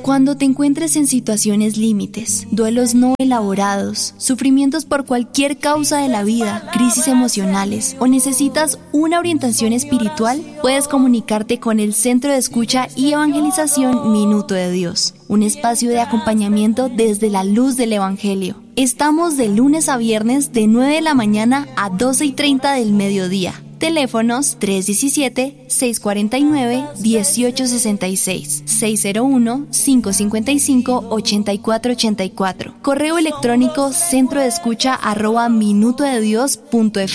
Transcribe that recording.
Cuando te encuentres en situaciones límites, duelos no elaborados, sufrimientos por cualquier causa de la vida, crisis emocionales o necesitas una orientación espiritual, puedes comunicarte con el Centro de Escucha y Evangelización Minuto de Dios, un espacio de acompañamiento desde la luz del Evangelio. Estamos de lunes a viernes de 9 de la mañana a 12:30 del mediodía. Teléfonos 317-649-1866, 601-555-8484. Correo electrónico centrodeescucha@minutodedios.fm.